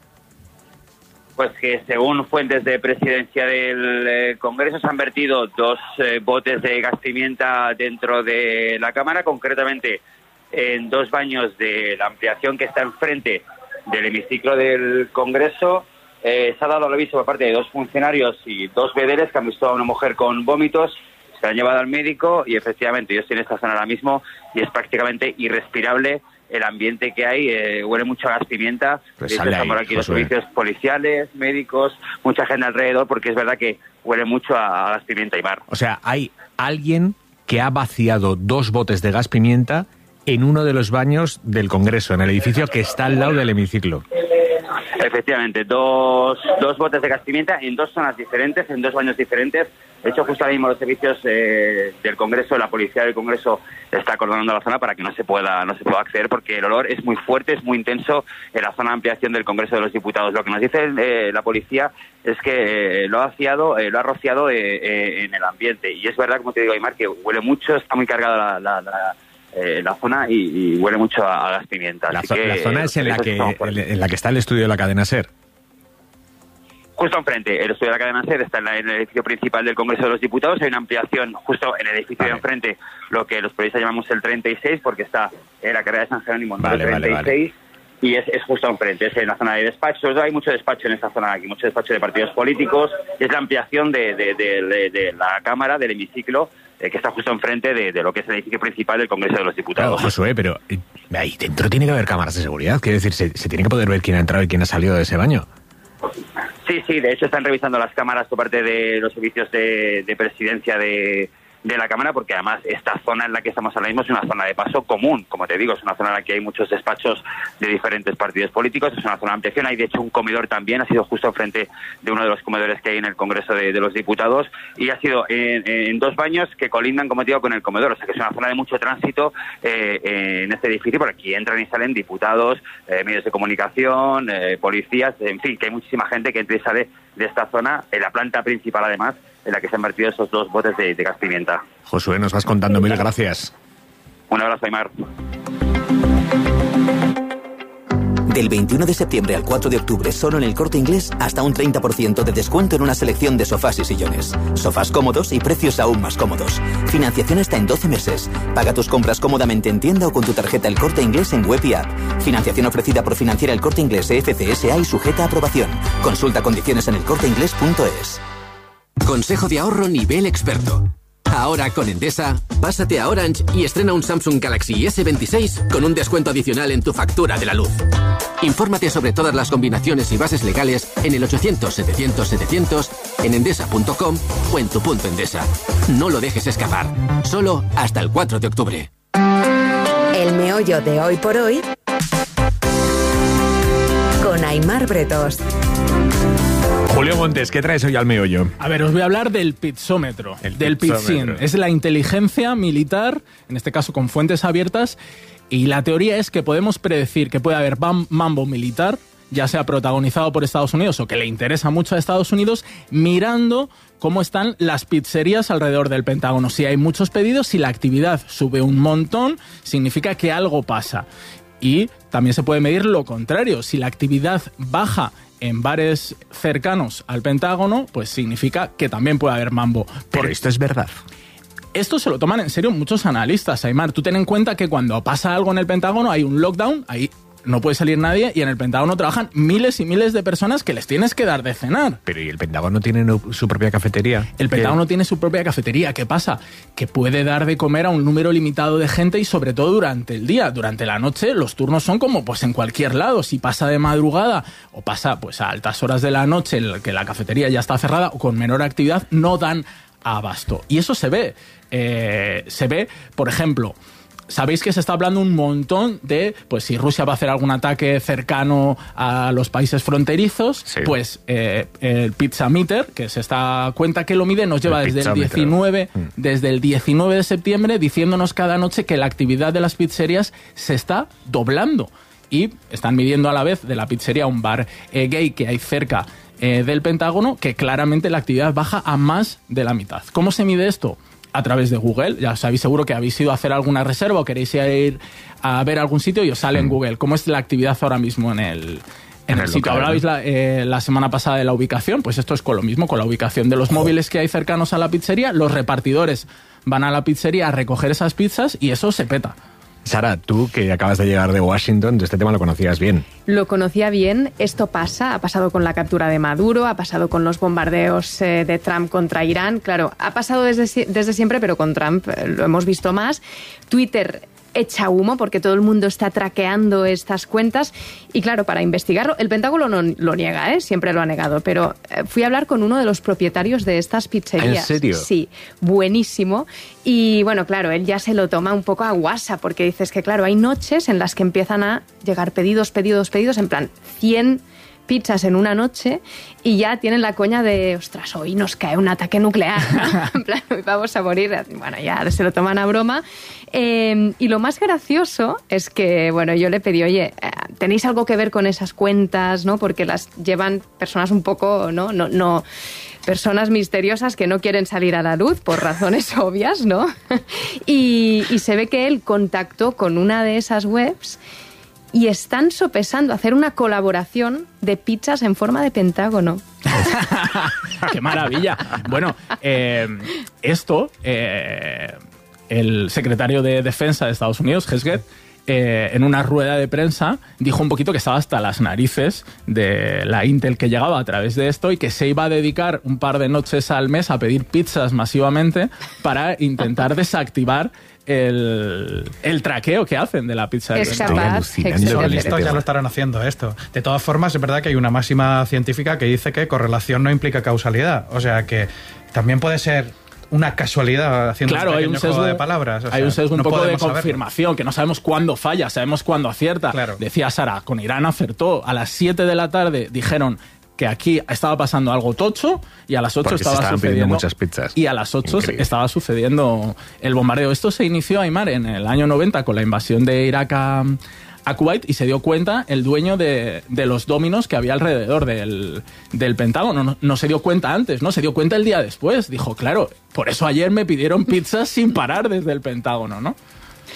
Pues que según fuentes de presidencia del eh, Congreso se han vertido dos eh, botes de gas pimienta dentro de la Cámara, concretamente en dos baños de la ampliación que está enfrente del hemiciclo del Congreso. Eh, se ha dado el aviso por parte de dos funcionarios y dos vedeles que han visto a una mujer con vómitos, se la han llevado al médico y efectivamente yo estoy en esta zona ahora mismo y es prácticamente irrespirable el ambiente que hay, eh, huele mucho a gas pimienta. Pues están por aquí los servicios policiales, médicos, mucha gente alrededor, porque es verdad que huele mucho a, a gas pimienta y mar. O sea, hay alguien que ha vaciado dos botes de gas pimienta en uno de los baños del Congreso, en el edificio que está al lado del hemiciclo. Efectivamente, dos, dos botes de gas pimienta en dos zonas diferentes, en dos baños diferentes. De hecho, justo ahora mismo los servicios eh, del Congreso, la policía del Congreso está acordonando la zona para que no se pueda no se pueda acceder, porque el olor es muy fuerte, es muy intenso en la zona de ampliación del Congreso de los Diputados. Lo que nos dice eh, la policía es que eh, lo ha vaciado, eh, lo ha rociado eh, eh, en el ambiente. Y es verdad, como te digo, Aymar, que huele mucho, está muy cargada la, la, la Eh, la zona y, y huele mucho a, a gas pimienta. La, Así zo- que, la zona es en la que en la que está el estudio de la cadena SER. Justo enfrente, el estudio de la cadena SER está en, la, en el edificio principal del Congreso de los Diputados. Hay una ampliación justo en el edificio vale. de enfrente, lo que los periodistas llamamos el treinta y seis, porque está en la carrera de San Jerónimo, en vale, el treinta y seis. Vale, vale. Y es, es justo enfrente, es en la zona de despacho. Sobre todo hay mucho despacho en esta zona aquí, mucho despacho de partidos políticos. Es la ampliación de, de, de, de, de la Cámara, del hemiciclo, eh, que está justo enfrente de, de lo que es el edificio principal del Congreso de los Diputados. Claro, Josué, pero eh, ahí dentro tiene que haber cámaras de seguridad. Quiere decir, se, se tiene que poder ver quién ha entrado y quién ha salido de ese baño. Sí, sí, de hecho están revisando las cámaras por parte de los servicios de, de presidencia de... de la Cámara, porque además esta zona en la que estamos ahora mismo es una zona de paso común, como te digo, es una zona en la que hay muchos despachos de diferentes partidos políticos, es una zona de ampliación, hay de hecho un comedor también, ha sido justo enfrente de uno de los comedores que hay en el Congreso de, de los Diputados, y ha sido en, en dos baños que colindan, como te digo, con el comedor, o sea que es una zona de mucho tránsito eh, eh, en este edificio, por aquí entran y salen diputados, eh, medios de comunicación, eh, policías, en fin, que hay muchísima gente que entra y sale de esta zona, en la planta principal además, en la que se han vertido esos dos botes de, de gas pimienta. Josué, nos vas contando, mil gracias. Un abrazo, Aymar. Del veintiuno de septiembre al cuatro de octubre, solo en El Corte Inglés, hasta un treinta por ciento de descuento en una selección de sofás y sillones. Sofás cómodos y precios aún más cómodos. Financiación hasta en doce meses. Paga tus compras cómodamente en tienda o con tu tarjeta El Corte Inglés en web y app. Financiación ofrecida por Financiera El Corte Inglés F C S A y sujeta a aprobación. Consulta condiciones en elcorteinglés punto es. Consejo de ahorro nivel experto. Ahora con Endesa, pásate a Orange y estrena un Samsung Galaxy ese veintiséis con un descuento adicional en tu factura de la luz. Infórmate sobre todas las combinaciones y bases legales en el ochocientos setecientos setecientos, en endesa punto com o en tu punto Endesa. No lo dejes escapar. Solo hasta el cuatro de octubre. El meollo de hoy por hoy con Aimar Bretos. Julio Montes, ¿qué traes hoy al meollo? A ver, os voy a hablar del pizzómetro, El del pizzómetro. pizzin. Es la inteligencia militar, en este caso con fuentes abiertas, y la teoría es que podemos predecir que puede haber bam- mambo militar, ya sea protagonizado por Estados Unidos o que le interesa mucho a Estados Unidos, mirando cómo están las pizzerías alrededor del Pentágono. Si hay muchos pedidos, si la actividad sube un montón, significa que algo pasa. Y también se puede medir lo contrario. Si la actividad baja en bares cercanos al Pentágono, pues significa que también puede haber mambo. Pero esto es verdad. Esto se lo toman en serio muchos analistas, Aimar. Tú ten en cuenta que cuando pasa algo en el Pentágono hay un lockdown, ahí no puede salir nadie y en el Pentágono trabajan miles y miles de personas que les tienes que dar de cenar. Pero ¿y el Pentágono tiene no- su propia cafetería? El Pentágono tiene su propia cafetería. ¿Qué pasa? Que puede dar de comer a un número limitado de gente y sobre todo durante el día. Durante la noche los turnos son como pues en cualquier lado. Si pasa de madrugada o pasa pues a altas horas de la noche en la que la cafetería ya está cerrada o con menor actividad, no dan abasto. Y eso se ve. Eh, se ve, por ejemplo... Sabéis que se está hablando un montón de, pues si Rusia va a hacer algún ataque cercano a los países fronterizos, sí. pues eh, el Pizzameter, que se está cuenta que lo mide, nos lleva el desde el diecinueve, mm. desde el diecinueve de septiembre diciéndonos cada noche que la actividad de las pizzerías se está doblando. Y están midiendo a la vez de la pizzería un bar eh, gay que hay cerca eh, del Pentágono, que claramente la actividad baja a más de la mitad. ¿Cómo se mide esto? A través de Google. Ya sabéis seguro que habéis ido a hacer alguna reserva o queréis ir a ver algún sitio y os sale mm. en Google cómo es la actividad ahora mismo en el, en en el, el sitio. Hablabais la, eh, la semana pasada de la ubicación, pues esto es con lo mismo, con la ubicación de los móviles que hay cercanos a la pizzería. Los repartidores van a la pizzería a recoger esas pizzas y eso se peta. Sara, tú que acabas de llegar de Washington, de este tema lo conocías bien. Lo conocía bien. Esto pasa, ha pasado con la captura de Maduro, ha pasado con los bombardeos eh, de Trump contra Irán. Claro, ha pasado desde, desde siempre, pero con Trump eh, lo hemos visto más. Twitter echa humo porque todo el mundo está traqueando estas cuentas y claro, para investigarlo, el Pentágono no, lo niega, ¿eh? Siempre lo ha negado, pero eh, fui a hablar con uno de los propietarios de estas pizzerías. ¿En serio? Sí, buenísimo. Y bueno, claro, él ya se lo toma un poco a guasa porque dices que claro, hay noches en las que empiezan a llegar pedidos, pedidos, pedidos, en plan cien pizzas en una noche y ya tienen la coña de, ostras, hoy nos cae un ataque nuclear, ¿no? En plan, hoy vamos a morir. Bueno, ya se lo toman a broma. Eh, y lo más gracioso es que, bueno, yo le pedí, oye, ¿tenéis algo que ver con esas cuentas, no? Porque las llevan personas un poco, ¿no? No, no personas misteriosas que no quieren salir a la luz por razones obvias, ¿no? y, y se ve que él contactó con una de esas webs y están sopesando hacer una colaboración de pizzas en forma de pentágono. ¡Qué maravilla! Bueno, eh, esto, eh, el secretario de Defensa de Estados Unidos, Hesketh, eh, en una rueda de prensa dijo un poquito que estaba hasta las narices de la Intel que llegaba a través de esto y que se iba a dedicar un par de noches al mes a pedir pizzas masivamente para intentar desactivar El, el traqueo que hacen de la pizza. Es capaz. Son listos, ya lo estarán haciendo esto. De todas formas, es verdad que hay una máxima científica que dice que correlación no implica causalidad. O sea que también puede ser una casualidad haciendo claro, un hay un sesgo juego de palabras. O hay sea, un sesgo un no poco de saberlo. confirmación, que no sabemos cuándo falla, sabemos cuándo acierta. Claro. Decía Sara, con Irán acertó. A las siete de la tarde dijeron que aquí estaba pasando algo tocho y a las ocho Porque estaba se estaban pidiendo sucediendo muchas pizzas. y a las ocho Increíble. estaba sucediendo el bombardeo. Esto se inició, Aimar, en el año noventa con la invasión de Irak a, a Kuwait y se dio cuenta el dueño de, de los dominos que había alrededor del, del Pentágono. No, no se dio cuenta antes, ¿no? Se dio cuenta el día después. Dijo, claro, por eso ayer me pidieron pizzas sin parar desde el Pentágono, ¿no?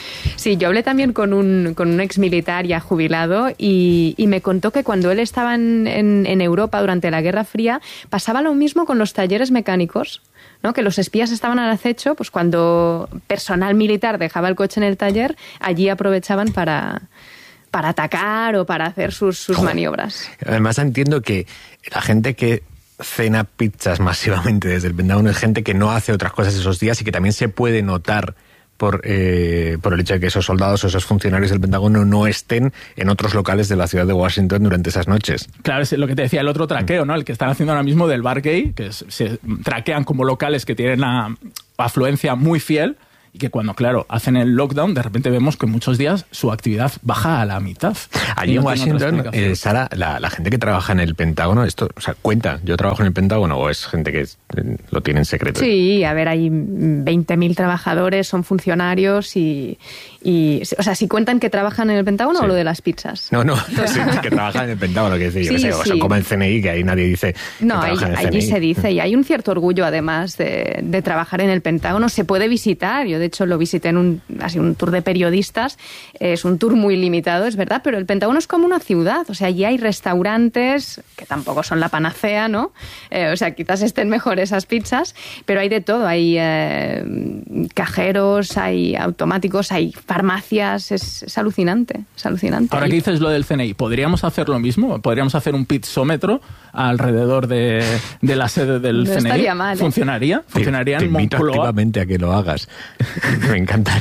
Sí, yo hablé también con un, con un ex militar ya jubilado y, y me contó que cuando él estaba en, en, en Europa durante la Guerra Fría pasaba lo mismo con los talleres mecánicos, ¿no? Que los espías estaban al acecho, pues cuando personal militar dejaba el coche en el taller, allí aprovechaban para, para atacar o para hacer sus, sus maniobras. Además entiendo que la gente que cena pizzas masivamente desde el Pentágono es gente que no hace otras cosas esos días y que también se puede notar por, eh, por el hecho de que esos soldados o esos funcionarios del Pentágono no estén en otros locales de la ciudad de Washington durante esas noches. Claro, es lo que te decía, el otro traqueo, ¿no? El que están haciendo ahora mismo del bar gay, que es, se traquean como locales que tienen una afluencia muy fiel y que cuando, claro, hacen el lockdown, de repente vemos que muchos días su actividad baja a la mitad. Allí no en Washington, eh, Sara, la, la gente que trabaja en el Pentágono, esto, o sea, cuenta, yo trabajo en el Pentágono, o es gente que es, lo tiene en secreto. Sí, a ver, hay veinte mil trabajadores, son funcionarios y, y, o sea, si cuentan que trabajan en el Pentágono sí. o lo de las pizzas. No, no, sí, que trabajan en el Pentágono, que decir, sí, yo qué sé, sí. o sea, como el C N I, que ahí nadie dice no, que ahí, trabaja en el allí C N I. Se dice, y hay un cierto orgullo además de, de trabajar en el Pentágono. Se puede visitar, yo de hecho lo visité en un, así, un tour de periodistas, es un tour muy limitado, es verdad, pero el Pentágono es como una ciudad, o sea, allí hay restaurantes que tampoco son la panacea, ¿no? Eh, o sea, quizás estén mejor esas pizzas, pero hay de todo, hay eh, cajeros, hay automáticos, hay farmacias, es, es alucinante, es alucinante. Ahora que dices lo del C N I, ¿podríamos hacer lo mismo? ¿Podríamos hacer un pizzómetro alrededor de, de la sede del no C N I? Estaría mal, ¿eh? ¿Funcionaría? ¿Funcionaría te, en te invito Moncloa? activamente a que lo hagas. Me encantaría.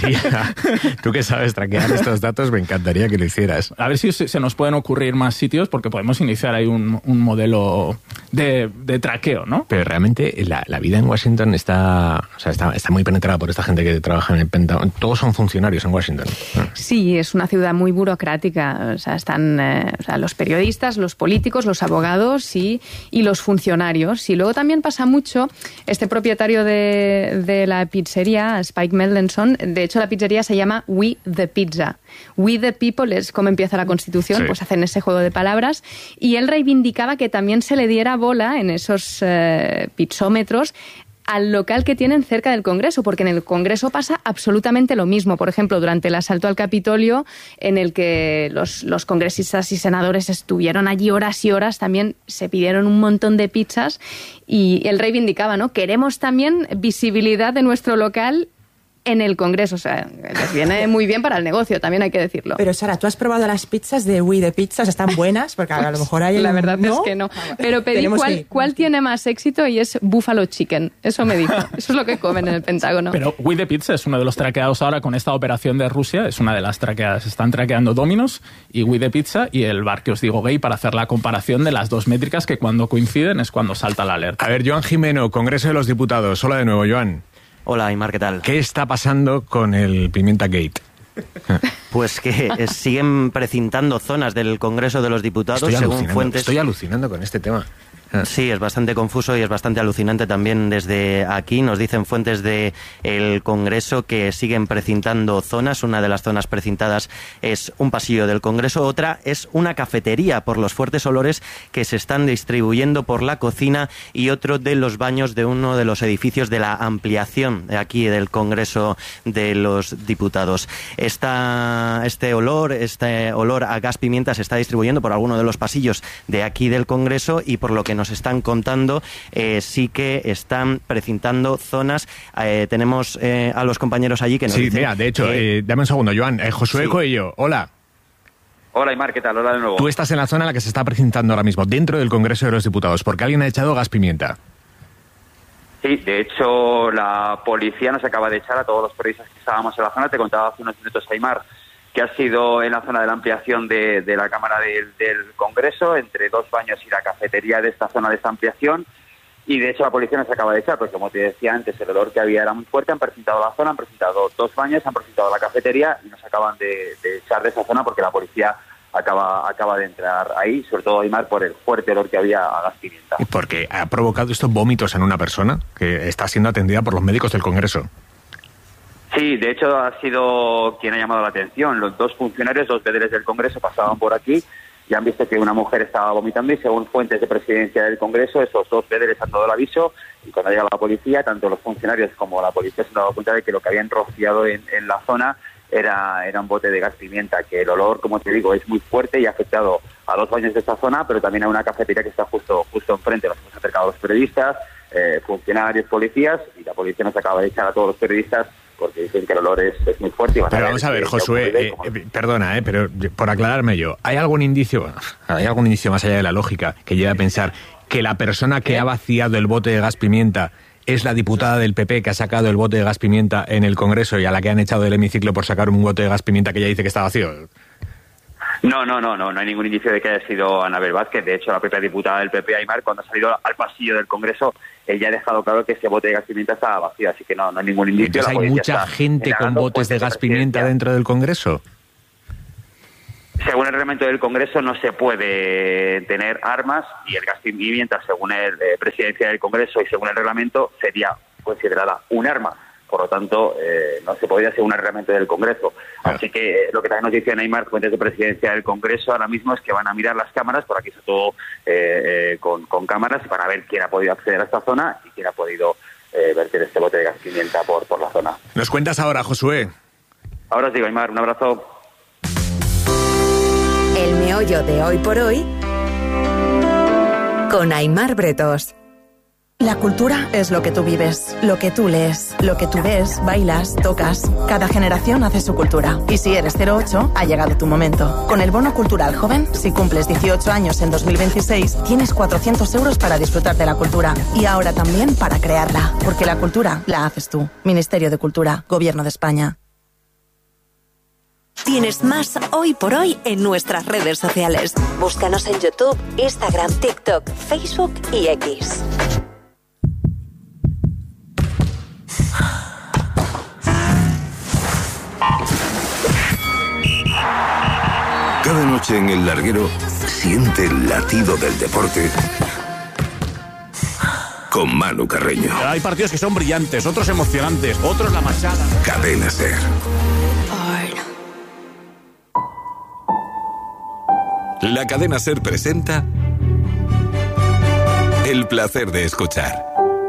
Tú que sabes traquear estos datos, me encantaría que lo hicieras. A ver si se nos pueden ocurrir más sitios, porque podemos iniciar ahí un, un modelo de, de traqueo, ¿no? Pero realmente la, la vida en Washington está, o sea, está, está muy penetrada por esta gente que trabaja en el Pentágono. Todos son funcionarios en Washington. Sí, es una ciudad muy burocrática. O sea, están eh, o sea, los periodistas, los políticos, los abogados y, y los funcionarios. Y luego también pasa mucho, este propietario de, de la pizzería, Spike Meldenson, de hecho la pizzería se llama We the Pizza. We the People es como empieza la Constitución, sí. Pues hacen ese juego de palabras. Y él reivindicaba que también se le diera bola en esos eh, pizzómetros al local que tienen cerca del Congreso, porque en el Congreso pasa absolutamente lo mismo. Por ejemplo, durante el asalto al Capitolio, en el que los, los congresistas y senadores estuvieron allí horas y horas, también se pidieron un montón de pizzas y él reivindicaba, ¿no? Queremos también visibilidad de nuestro local en el Congreso, o sea, les viene muy bien para el negocio, también hay que decirlo. Pero Sara, ¿tú has probado las pizzas de We the Pizzas? ¿Están buenas? Porque a lo mejor hay... La verdad ¿no? es que no. Pero pedí cuál, que... cuál tiene más éxito y es Buffalo Chicken. Eso me dijo. Eso es lo que comen en el Pentágono. Pero We the Pizza es uno de los traqueados ahora con esta operación de Rusia, es una de las traqueadas. Están traqueando Domino's y We the Pizza y el bar que os digo gay para hacer la comparación de las dos métricas que cuando coinciden es cuando salta la alerta. A ver, Joan Jimeno, Congreso de los Diputados. Hola de nuevo, Joan. Hola, Aimar, ¿qué tal? ¿Qué está pasando con el Pimienta Gate? Pues que siguen precintando zonas del Congreso de los Diputados estoy según fuentes... Estoy alucinando con este tema. Sí, es bastante confuso y es bastante alucinante también desde aquí. Nos dicen fuentes del Congreso que siguen precintando zonas. Una de las zonas precintadas es un pasillo del Congreso. Otra es una cafetería por los fuertes olores que se están distribuyendo por la cocina y otro de los baños de uno de los edificios de la ampliación de aquí del Congreso de los Diputados. Esta, este olor, este olor a gas pimienta se está distribuyendo por alguno de los pasillos de aquí del Congreso y por lo que nos están contando, eh, sí que están precintando zonas. Eh, tenemos eh, a los compañeros allí que nos sí, dicen... Sí, mira, de hecho, eh, eh, dame un segundo, Joan. Eh, Josué sí. Coello, hola. Hola, Aimar, ¿qué tal? Hola de nuevo. Tú estás en la zona en la que se está precintando ahora mismo, dentro del Congreso de los Diputados, porque alguien ha echado gas pimienta. Sí, de hecho, la policía nos acaba de echar a todos los periodistas que estábamos en la zona. Te contaba hace unos minutos, Aimar, que ha sido en la zona de la ampliación de, de la Cámara del, del Congreso, entre dos baños y la cafetería de esta zona de esta ampliación, y de hecho la policía nos acaba de echar, porque como te decía antes, el olor que había era muy fuerte. Han precintado la zona, han precintado dos baños, han precintado la cafetería y nos acaban de, de echar de esa zona porque la policía acaba acaba de entrar ahí, sobre todo, Aimar, por el fuerte olor que había a gas pimienta. Porque ha provocado estos vómitos en una persona que está siendo atendida por los médicos del Congreso. Sí, de hecho ha sido quien ha llamado la atención. Los dos funcionarios, dos vedeles del Congreso pasaban por aquí y han visto que una mujer estaba vomitando y según fuentes de presidencia del Congreso, esos dos vedeles han dado el aviso y cuando ha llegado la policía, tanto los funcionarios como la policía se han dado cuenta de que lo que habían rociado en, en la zona era, era un bote de gas pimienta, que el olor, como te digo, es muy fuerte y ha afectado a dos baños de esta zona, pero también a una cafetería que está justo justo enfrente. Nos hemos acercado a los periodistas, eh, funcionarios, policías, y la policía nos acaba de echar a todos los periodistas porque dicen que el olor es, es muy fuerte. Y van pero a vamos a ver, Josué, eh, eh, perdona, eh, pero por aclararme yo, ¿hay algún indicio, hay algún indicio más allá de la lógica que lleve a pensar que la persona que ha vaciado el bote de gas pimienta es la diputada del P P que ha sacado el bote de gas pimienta en el Congreso y a la que han echado del hemiciclo por sacar un bote de gas pimienta que ella dice que está vacío? No, no, no, no, no hay ningún indicio de que haya sido Anabel Vázquez. De hecho, la propia diputada del P P, Aymar, cuando ha salido al pasillo del Congreso, ella ha dejado claro que ese bote de gas pimienta estaba vacío, así que no, no hay ningún indicio. Entonces, ¿hay mucha gente con botes de gas pimienta dentro del Congreso? Según el reglamento del Congreso no se puede tener armas, y el gas pimienta, según la eh, presidencia del Congreso y según el reglamento, sería considerada un arma. Por lo tanto, eh, no se podría hacer un reglamento del Congreso. Así que eh, lo que también nos dice Neymar, fuentes de presidencia del Congreso, ahora mismo es que van a mirar las cámaras, por aquí está todo eh, eh, con, con cámaras, para ver quién ha podido acceder a esta zona y quién ha podido eh, verter este bote de gas pimienta por, por la zona. ¿Nos cuentas ahora, Josué? Ahora os digo, Aymar, un abrazo. El meollo de hoy por hoy con Aymar Bretos. La cultura es lo que tú vives, lo que tú lees, lo que tú ves, bailas, tocas. Cada generación hace su cultura. Y si eres cero ocho, ha llegado tu momento. Con el Bono Cultural Joven, si cumples dieciocho años en dos mil veintiséis, tienes cuatrocientos euros para disfrutar de la cultura. Y ahora también para crearla. Porque la cultura la haces tú. Ministerio de Cultura, Gobierno de España. Tienes más Hoy por Hoy en nuestras redes sociales. Búscanos en YouTube, Instagram, TikTok, Facebook y X. Cada noche en el larguero siente el latido del deporte con Manu Carreño. Hay partidos que son brillantes, otros emocionantes, otros la machada. Cadena SER. La Cadena SER presenta El placer de escuchar.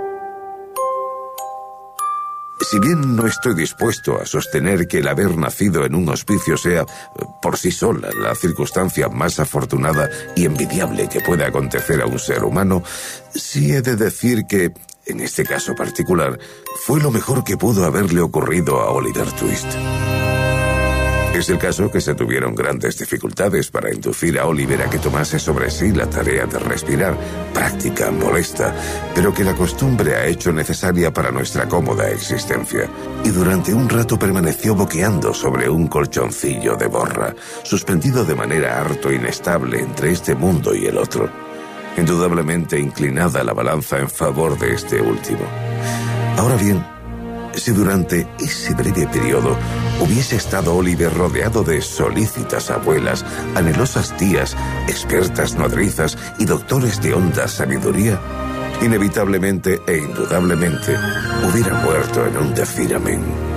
Si bien no estoy dispuesto a sostener que el haber nacido en un hospicio sea, por sí sola, la circunstancia más afortunada y envidiable que pueda acontecer a un ser humano, sí he de decir que, en este caso particular, fue lo mejor que pudo haberle ocurrido a Oliver Twist. Es el caso que se tuvieron grandes dificultades para inducir a Oliver a que tomase sobre sí la tarea de respirar, práctica molesta, pero que la costumbre ha hecho necesaria para nuestra cómoda existencia. Y durante un rato permaneció boqueando sobre un colchoncillo de borra, suspendido de manera harto inestable entre este mundo y el otro. Indudablemente inclinada la balanza en favor de este último. Ahora bien, si durante ese breve periodo hubiese estado Oliver rodeado de solícitas abuelas, anhelosas tías, expertas nodrizas y doctores de honda sabiduría, inevitablemente e indudablemente hubiera muerto en un decir amén.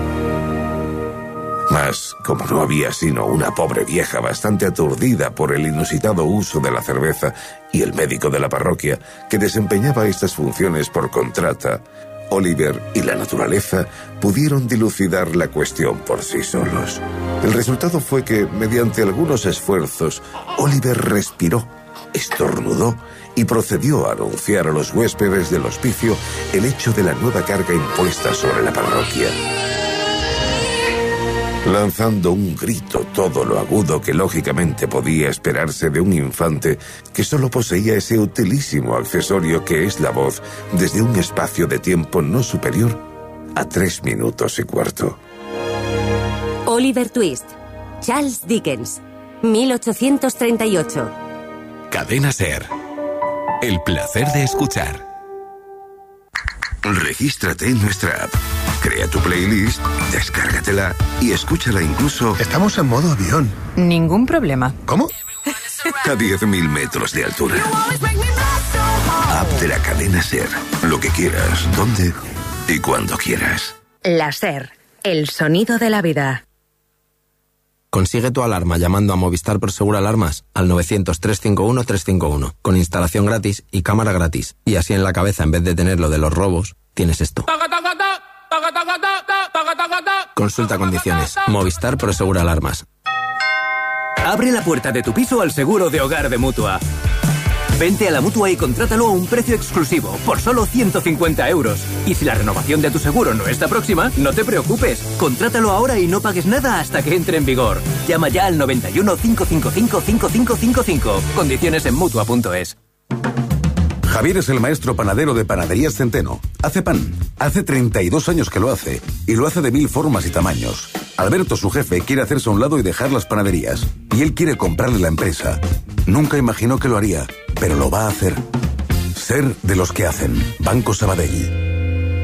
Mas, como no había sino una pobre vieja bastante aturdida por el inusitado uso de la cerveza y el médico de la parroquia que desempeñaba estas funciones por contrata, Oliver y la naturaleza pudieron dilucidar la cuestión por sí solos. El resultado fue que, mediante algunos esfuerzos, Oliver respiró, estornudó y procedió a anunciar a los huéspedes del hospicio el hecho de la nueva carga impuesta sobre la parroquia. Lanzando un grito todo lo agudo que lógicamente podía esperarse de un infante que solo poseía ese utilísimo accesorio que es la voz desde un espacio de tiempo no superior a tres minutos y cuarto. Oliver Twist, Charles Dickens, mil ochocientos treinta y ocho. Cadena SER. El placer de escuchar. Regístrate en nuestra app. Crea tu playlist, descárgatela y escúchala incluso... Estamos en modo avión. Ningún problema. ¿Cómo? A diez mil metros de altura. App de la cadena SER. Lo que quieras, donde y cuando quieras. La SER, el sonido de la vida. Consigue tu alarma llamando a Movistar Prosegur Alarmas al novecientos, trescientos cincuenta y uno, trescientos cincuenta y uno, con instalación gratis y cámara gratis. Y así en la cabeza, en vez de tener lo de los robos, tienes esto. Consulta condiciones. Movistar Prosegura Alarmas. Abre la puerta de tu piso al seguro de hogar de Mutua. Vente a la Mutua y contrátalo a un precio exclusivo, por solo ciento cincuenta euros. Y si la renovación de tu seguro no está próxima, no te preocupes. Contrátalo ahora y no pagues nada hasta que entre en vigor. Llama ya al noventa y uno, cinco cinco cinco, cinco cinco cinco cinco. Condiciones en Mutua punto es. Javier es el maestro panadero de Panaderías Centeno. Hace pan. Hace treinta y dos años que lo hace. Y lo hace de mil formas y tamaños. Alberto, su jefe, quiere hacerse a un lado y dejar las panaderías. Y él quiere comprarle la empresa. Nunca imaginó que lo haría, pero lo va a hacer. Ser de los que hacen. Banco Sabadell.